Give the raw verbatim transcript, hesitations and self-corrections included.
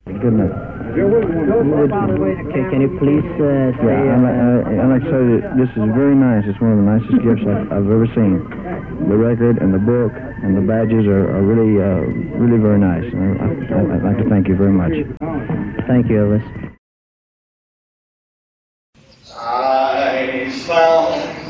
Good enough. Okay, can you please uh, say... Yeah, I'd like, uh, I'd like to say that this is very nice. It's one of the nicest gifts I've, I've ever seen. The record and the book and the badges are, are really, uh, really very nice. And I, I, I'd like to thank you very much. Thank you, Elvis. I saw